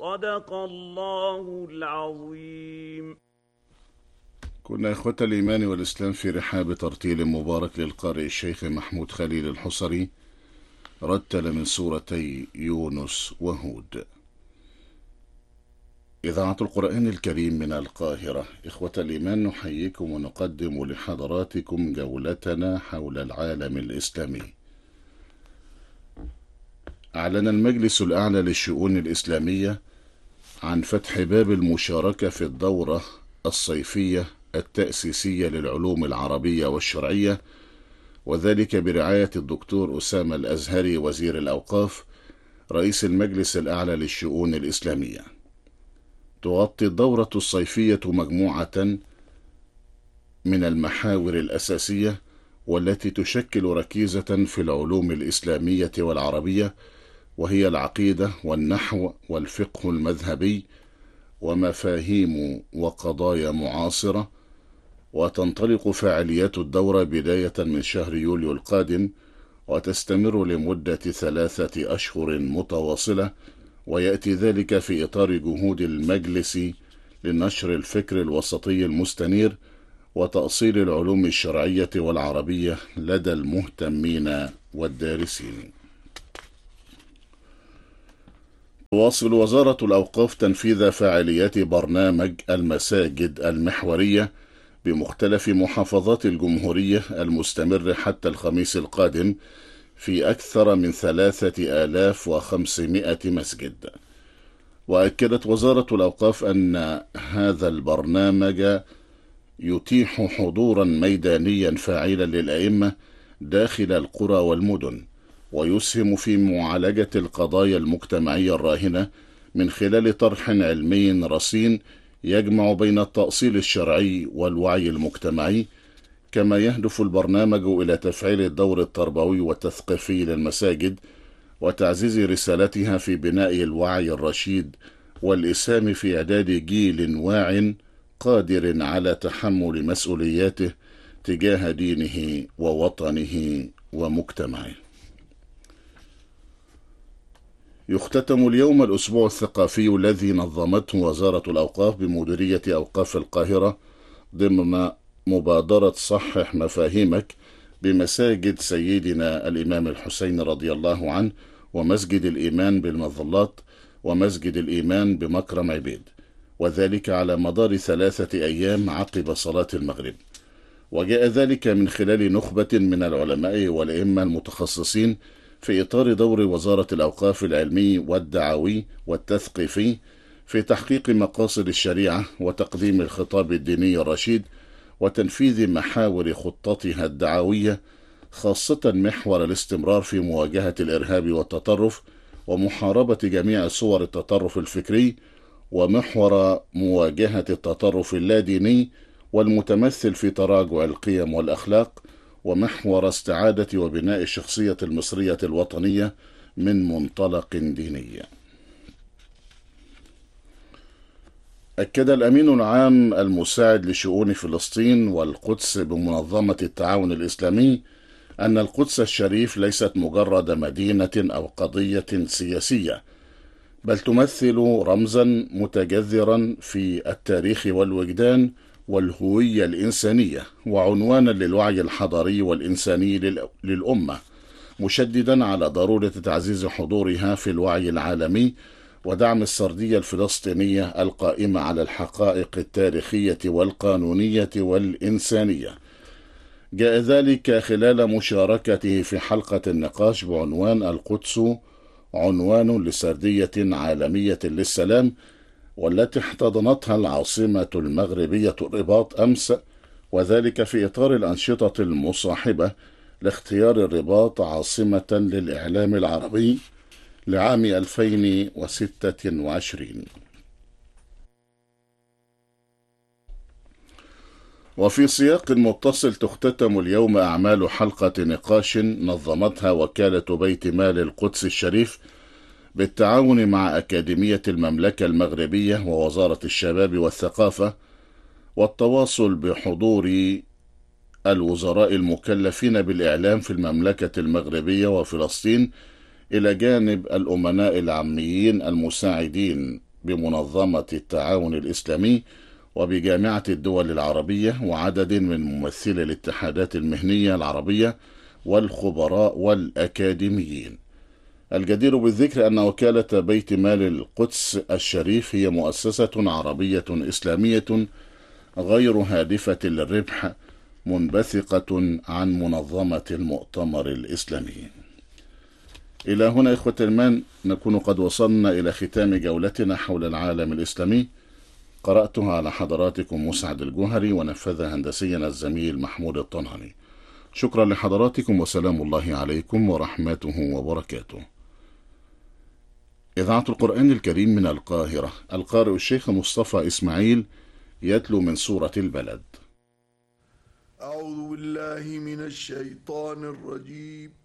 صدق الله العظيم. كنا إخوة الإيمان والإسلام في رحاب ترتيل مبارك للقارئ الشيخ محمود خليل الحصري، رتل من سورتي يونس وهود. إذاعة القرآن الكريم من القاهرة. إخوة الإيمان، نحييكم ونقدم لحضراتكم جولتنا حول العالم الإسلامي. أعلن المجلس الأعلى للشؤون الإسلامية عن فتح باب المشاركة في الدورة الصيفية التأسيسية للعلوم العربية والشرعية، وذلك برعاية الدكتور أسامة الأزهري وزير الأوقاف رئيس المجلس الأعلى للشؤون الإسلامية. تغطي الدورة الصيفية مجموعة من المحاور الأساسية والتي تشكل ركيزة في العلوم الإسلامية والعربية، وهي العقيدة والنحو والفقه المذهبي ومفاهيم وقضايا معاصرة. وتنطلق فعاليات الدورة بداية من شهر يوليو القادم، وتستمر لمدة 3 أشهر متواصلة، ويأتي ذلك في إطار جهود المجلس لنشر الفكر الوسطي المستنير وتأصيل العلوم الشرعية والعربية لدى المهتمين والدارسين. تواصل وزارة الأوقاف تنفيذ فعاليات برنامج المساجد المحورية بمختلف محافظات الجمهورية المستمر حتى الخميس القادم في أكثر من 3500 مسجد. وأكدت وزارة الأوقاف أن هذا البرنامج يتيح حضورا ميدانيا فاعلا للأئمة داخل القرى والمدن، ويسهم في معالجة القضايا المجتمعية الراهنة من خلال طرح علمي رصين يجمع بين التأصيل الشرعي والوعي المجتمعي. كما يهدف البرنامج إلى تفعيل الدور التربوي والتثقيفي للمساجد وتعزيز رسالتها في بناء الوعي الرشيد والإسهام في إعداد جيل واع قادر على تحمل مسؤولياته تجاه دينه ووطنه ومجتمعه. يختتم اليوم الأسبوع الثقافي الذي نظمته وزارة الأوقاف بمديرية أوقاف القاهرة ضمن مبادرة صحح مفاهيمك بمساجد سيدنا الإمام الحسين رضي الله عنه، ومسجد الإيمان بالمظلات، ومسجد الإيمان بمكرم عبيد، وذلك على مدار 3 أيام عقب صلاة المغرب. وجاء ذلك من خلال نخبة من العلماء والأئمة المتخصصين في إطار دور وزارة الأوقاف العلمي والدعوي والتثقيفي في تحقيق مقاصد الشريعة وتقديم الخطاب الديني الرشيد وتنفيذ محاور خطتها الدعوية، خاصة محور الاستمرار في مواجهة الإرهاب والتطرف ومحاربة جميع صور التطرف الفكري، ومحور مواجهة التطرف اللاديني والمتمثل في تراجع القيم والأخلاق، ومحور استعادة وبناء الشخصية المصرية الوطنية من منطلق ديني. أكد الأمين العام المساعد لشؤون فلسطين والقدس بمنظمة التعاون الإسلامي أن القدس الشريف ليست مجرد مدينة أو قضية سياسية، بل تمثل رمزا متجذرا في التاريخ والوجدان والهوية الإنسانية، وعنوانا للوعي الحضاري والإنساني للأمة، مشددا على ضرورة تعزيز حضورها في الوعي العالمي ودعم السردية الفلسطينية القائمة على الحقائق التاريخية والقانونية والإنسانية. جاء ذلك خلال مشاركته في حلقة النقاش بعنوان القدس عنوان لسردية عالمية للسلام، والتي احتضنتها العاصمة المغربية الرباط أمس، وذلك في إطار الأنشطة المصاحبة لاختيار الرباط عاصمة للإعلام العربي لعام 2026. وفي سياق متصل، تختتم اليوم أعمال حلقة نقاش نظمتها وكالة بيت مال القدس الشريف بالتعاون مع أكاديمية المملكة المغربية ووزارة الشباب والثقافة، والتواصل بحضور الوزراء المكلفين بالإعلام في المملكة المغربية وفلسطين، إلى جانب الأمناء العاميين المساعدين بمنظمة التعاون الإسلامي وبجامعة الدول العربية وعدد من ممثلي الاتحادات المهنية العربية والخبراء والأكاديميين. الجدير بالذكر أن وكالة بيت مال القدس الشريف هي مؤسسة عربية إسلامية غير هادفة للربح، منبثقة عن منظمة المؤتمر الإسلامي. إلى هنا إخوة الإيمان نكون قد وصلنا إلى ختام جولتنا حول العالم الإسلامي. قرأتها على حضراتكم مسعد الجوهري، ونفذها هندسيا الزميل محمود الطنهاني. شكرا لحضراتكم، وسلام الله عليكم ورحمته وبركاته. إذاعة القرآن الكريم من القاهرة، القارئ الشيخ مصطفى إسماعيل يتلو من سورة البلد. أعوذ بالله من الشيطان الرجيم.